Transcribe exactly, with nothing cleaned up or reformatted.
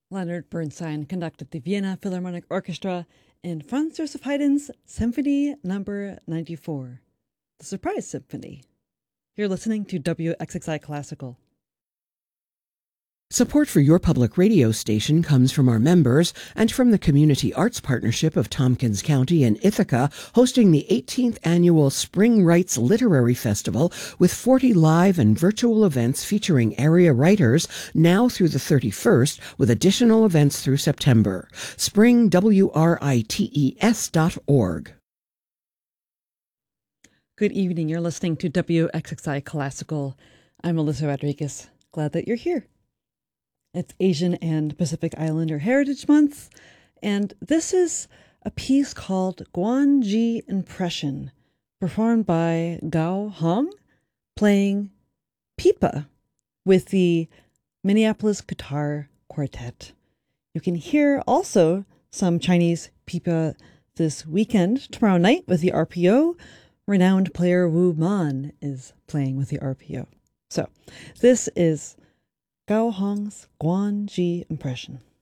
Leonard Bernstein conducted the Vienna Philharmonic Orchestra in Franz Joseph Haydn's Symphony Number ninety-four, the Surprise Symphony. You're listening to W X X I Classical. Support for your public radio station comes from our members and from the Community Arts Partnership of Tompkins County and Ithaca, hosting the eighteenth Annual Spring Writes Literary Festival with forty live and virtual events featuring area writers now through the thirty-first, with additional events through September. spring writes dot org. Good evening. You're listening to W X X I Classical. I'm Melissa Rodriguez. Glad that you're here. It's Asian and Pacific Islander Heritage Month, and this is a piece called Guanji Impression, performed by Gao Hong, playing pipa with the Minneapolis Guitar Quartet. You can hear also some Chinese pipa this weekend, tomorrow night with the R P O. Renowned player Wu Man is playing with the R P O. So, this is Gao Hong's Guanji Impression.